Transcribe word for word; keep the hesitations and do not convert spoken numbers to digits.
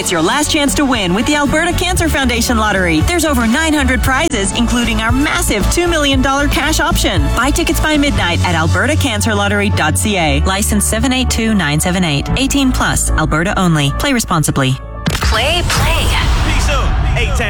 It's your last chance to win with the Alberta Cancer Foundation Lottery. There's over nine hundred prizes, including our massive two million dollars cash option. Buy tickets by midnight at alberta cancer lottery dot c a. License seven eight two nine seven eight. eighteen plus. Alberta only. Play responsibly. Play, play. Peace out. eight ten.